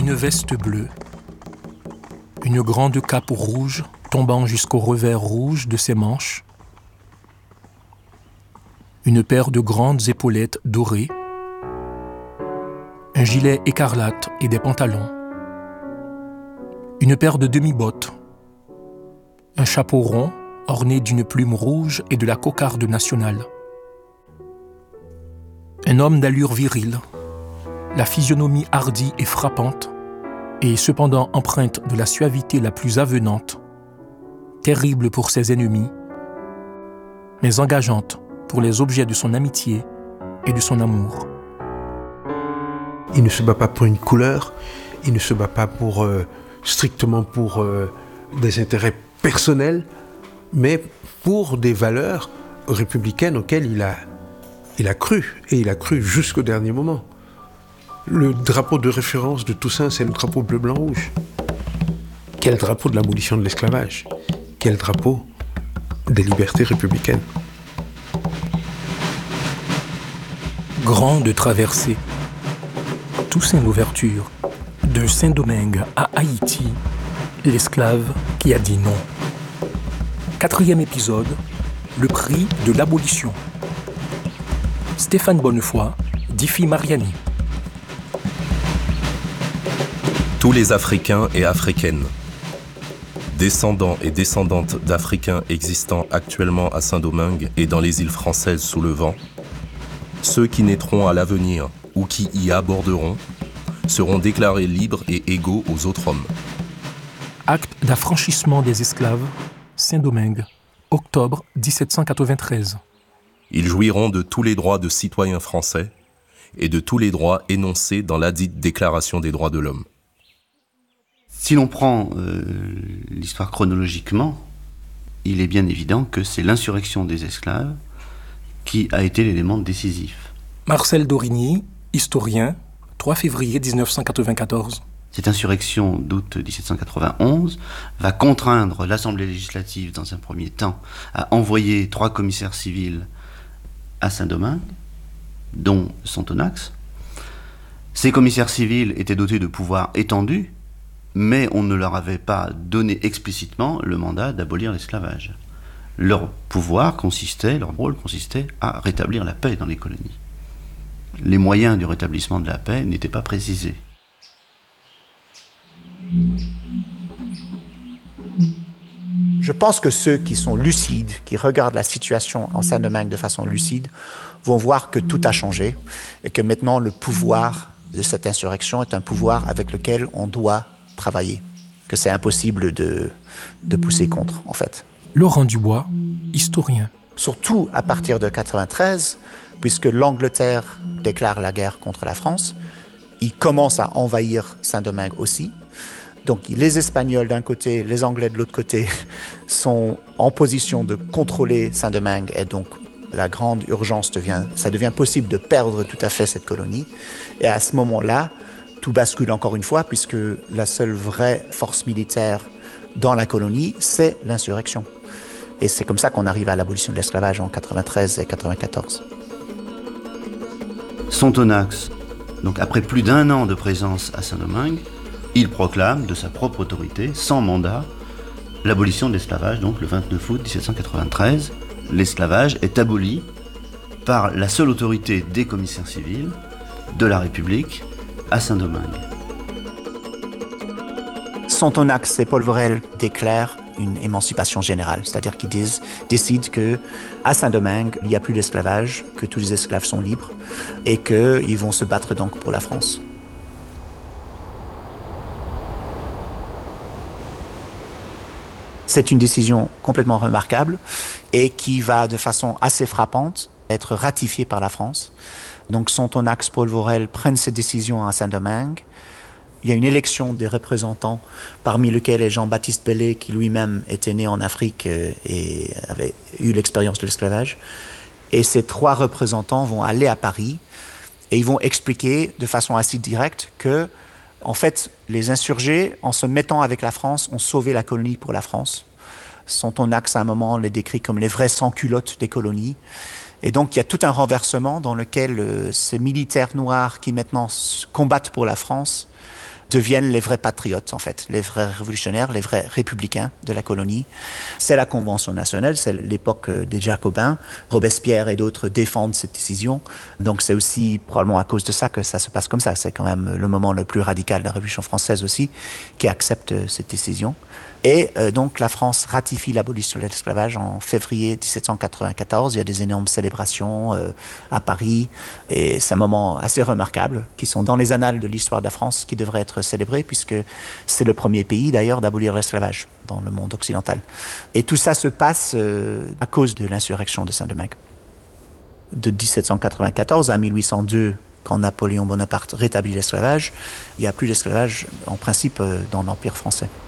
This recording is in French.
Une veste bleue, une grande cape rouge tombant jusqu'au revers rouge de ses manches, une paire de grandes épaulettes dorées, un gilet écarlate et des pantalons, une paire de demi-bottes, un chapeau rond orné d'une plume rouge et de la cocarde nationale. Un homme d'allure virile, la physionomie hardie et frappante, et cependant empreinte de la suavité la plus avenante, terrible pour ses ennemis, mais engageante pour les objets de son amitié et de son amour. Il ne se bat pas pour une couleur, il ne se bat pas strictement pour des intérêts personnels, mais pour des valeurs républicaines auxquelles il a cru, et il a cru jusqu'au dernier moment. Le drapeau de référence de Toussaint, c'est le drapeau bleu-blanc-rouge. Quel drapeau de l'abolition de l'esclavage? Quel drapeau des libertés républicaines? Grande traversée. Toussaint l'ouverture. De Saint-Domingue à Haïti, l'esclave qui a dit non. 4e épisode, le prix de l'abolition. Stéphane Bonnefoy, Diffie Mariani. Tous les Africains et Africaines, descendants et descendantes d'Africains existant actuellement à Saint-Domingue et dans les îles françaises sous le vent, ceux qui naîtront à l'avenir ou qui y aborderont, seront déclarés libres et égaux aux autres hommes. Acte d'affranchissement des esclaves, Saint-Domingue, octobre 1793. Ils jouiront de tous les droits de citoyens français et de tous les droits énoncés dans ladite Déclaration des droits de l'homme. Si l'on prend l'histoire chronologiquement, il est bien évident que c'est l'insurrection des esclaves qui a été l'élément décisif. Marcel Dorigny, historien, 3 février 1994. Cette insurrection d'août 1791 va contraindre l'Assemblée législative, dans un premier temps, à envoyer 3 commissaires civils à Saint-Domingue, dont Sonthonax. Ces commissaires civils étaient dotés de pouvoirs étendus, mais on ne leur avait pas donné explicitement le mandat d'abolir l'esclavage. Leur rôle consistait à rétablir la paix dans les colonies. Les moyens du rétablissement de la paix n'étaient pas précisés. Je pense que ceux qui sont lucides, qui regardent la situation en Saint-Domingue de façon lucide, vont voir que tout a changé et que maintenant le pouvoir de cette insurrection est un pouvoir avec lequel on doit travailler, que c'est impossible de pousser contre, en fait. Laurent Dubois, historien. Surtout à partir de 93, puisque l'Angleterre déclare la guerre contre la France, il commence à envahir Saint-Domingue aussi. Donc les Espagnols d'un côté, les Anglais de l'autre côté sont en position de contrôler Saint-Domingue et donc la grande urgence devient possible de perdre tout à fait cette colonie. Et à ce moment-là, tout bascule encore une fois puisque la seule vraie force militaire dans la colonie, c'est l'insurrection. Et c'est comme ça qu'on arrive à l'abolition de l'esclavage en 93 et 94. Sonthonax, donc après plus d'1 an de présence à Saint-Domingue, il proclame de sa propre autorité, sans mandat, l'abolition de l'esclavage, donc le 29 août 1793. L'esclavage est aboli par la seule autorité des commissaires civils de la République à Saint-Domingue. Sonthonax et Paul Vorel déclarent une émancipation générale, c'est-à-dire qu'ils décident qu'à Saint-Domingue, il n'y a plus d'esclavage, que tous les esclaves sont libres et qu'ils vont se battre donc pour la France. C'est une décision complètement remarquable et qui va de façon assez frappante être ratifiée par la France. Donc Sonthonax, Paul Vorel prennent cette décision à Saint-Domingue. Il y a une élection des représentants, parmi lesquels est Jean-Baptiste Bellay, qui lui-même était né en Afrique et avait eu l'expérience de l'esclavage. Et ces 3 représentants vont aller à Paris et ils vont expliquer de façon assez directe que, en fait, les insurgés, en se mettant avec la France, ont sauvé la colonie pour la France. Sonthonax, à un moment, les décrit comme les vrais sans-culottes des colonies. Et donc, il y a tout un renversement dans lequel ces militaires noirs qui maintenant combattent pour la France deviennent les vrais patriotes, en fait, les vrais révolutionnaires, les vrais républicains de la colonie. C'est la Convention nationale, c'est l'époque des Jacobins. Robespierre et d'autres défendent cette décision. Donc c'est aussi probablement à cause de ça que ça se passe comme ça. C'est quand même le moment le plus radical de la Révolution française aussi, qui accepte cette décision. Et donc la France ratifie l'abolition de l'esclavage en février 1794. Il y a des énormes célébrations à Paris et c'est un moment assez remarquable qui sont dans les annales de l'histoire de la France qui devraient être célébrés puisque c'est le premier pays d'ailleurs d'abolir l'esclavage dans le monde occidental. Et tout ça se passe à cause de l'insurrection de Saint-Domingue. De 1794 à 1802, quand Napoléon Bonaparte rétablit l'esclavage, il n'y a plus d'esclavage en principe dans l'Empire français.